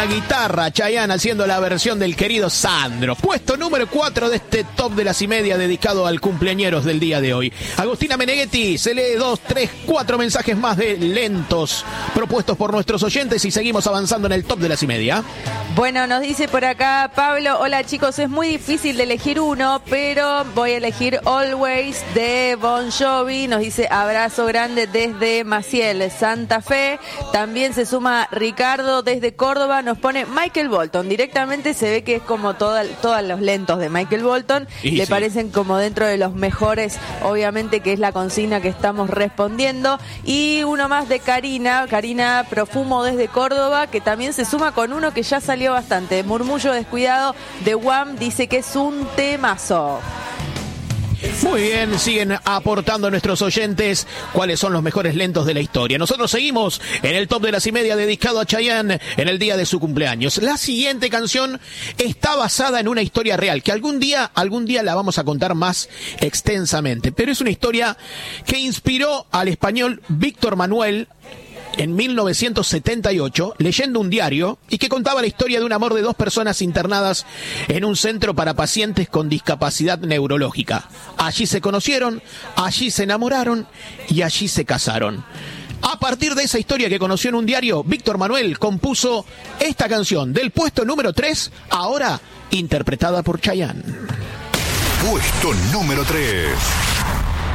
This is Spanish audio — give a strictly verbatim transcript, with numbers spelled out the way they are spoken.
una guitarra, Chayanne haciendo la versión del querido Sandro. Puesto número cuatro de este top de las y media dedicado al cumpleañeros del día de hoy. Agustina Meneghetti se lee dos, tres, cuatro mensajes más de lentos propuestos por nuestros oyentes y seguimos avanzando en el top de las y media. Bueno, nos dice por acá Pablo, hola chicos, es muy difícil de elegir uno, pero voy a elegir Always de Bon Jovi. Nos dice abrazo grande desde Maciel, Santa Fe. También se suma Ricardo desde Córdoba, nos pone Michael Bolton. Directamente se ve que es como toda, todos los lentos de Michael Bolton. Y le sí. parecen como dentro de los mejores, obviamente que es la consigna que estamos respondiendo. Y uno más de Karina, Karina Profumo desde Córdoba, que también se suma con uno que ya salió bastante. Murmullo Descuidado de Wham, dice que es un temazo. Muy bien, siguen aportando nuestros oyentes cuáles son los mejores lentos de la historia. Nosotros seguimos en el top de las y media dedicado a Chayanne en el día de su cumpleaños. La siguiente canción está basada en una historia real, que algún día, algún día la vamos a contar más extensamente. Pero es una historia que inspiró al español Víctor Manuel en mil novecientos setenta y ocho, leyendo un diario y que contaba la historia de un amor de dos personas internadas en un centro para pacientes con discapacidad neurológica. Allí se conocieron, allí se enamoraron y allí se casaron. A partir de esa historia que conoció en un diario, Víctor Manuel compuso esta canción del puesto número tres, ahora interpretada por Chayanne. Puesto número tres.